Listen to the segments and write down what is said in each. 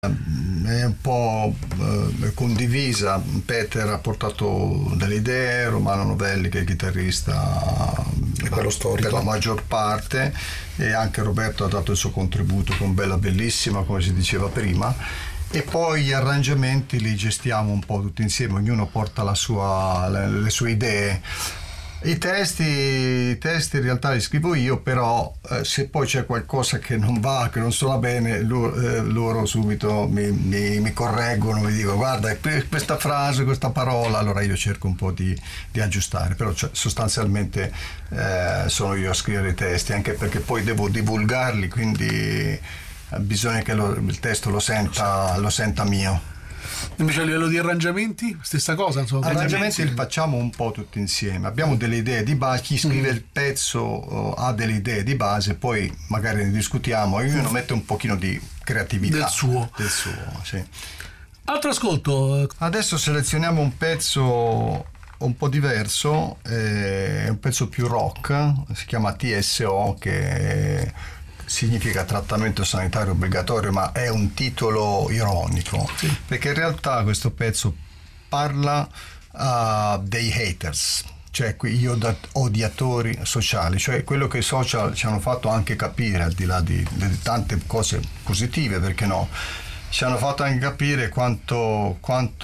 È un po' condivisa. Peter ha portato delle idee, Romano Novelli, che è il chitarrista, è quello storico per la maggior parte, e anche Roberto ha dato il suo contributo con Bella Bellissima, come si diceva prima, e poi gli arrangiamenti li gestiamo un po' tutti insieme, ognuno porta le sue idee. I testi in realtà li scrivo io, però se poi c'è qualcosa che non va, che non suona bene, loro subito mi correggono, mi dicono guarda questa frase, questa parola, allora io cerco un po' di aggiustare, però sostanzialmente sono io a scrivere i testi, anche perché poi devo divulgarli, quindi bisogna che il testo lo senta mio. Invece a livello di arrangiamenti, stessa cosa? Arrangiamenti li facciamo un po' tutti insieme, abbiamo delle idee di base, chi scrive il pezzo ha delle idee di base, poi magari ne discutiamo e ognuno mette un pochino di creatività del suo, sì. Altro ascolto. Adesso selezioniamo un pezzo un po' diverso, è un pezzo più rock, si chiama TSO, che significa trattamento sanitario obbligatorio, ma è un titolo ironico, sì, perché in realtà questo pezzo parla dei haters, cioè gli odiatori sociali, cioè quello che i social ci hanno fatto anche capire, al di là di tante cose positive, perché no, ci hanno fatto anche capire quanto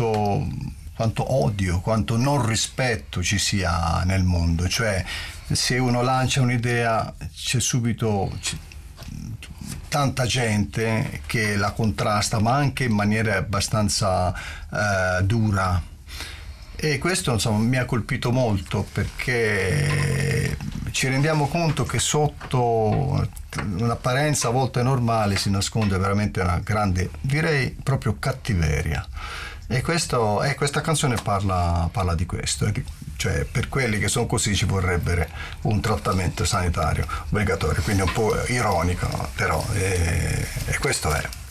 odio, quanto non rispetto ci sia nel mondo. Cioè se uno lancia un'idea c'è subito tanta gente che la contrasta, ma anche in maniera abbastanza dura, e questo insomma mi ha colpito molto, perché ci rendiamo conto che sotto un'apparenza a volte normale si nasconde veramente una grande, direi proprio cattiveria, e questa canzone parla di questo, cioè per quelli che sono così ci vorrebbe un trattamento sanitario obbligatorio, quindi un po' ironico, però e questo è.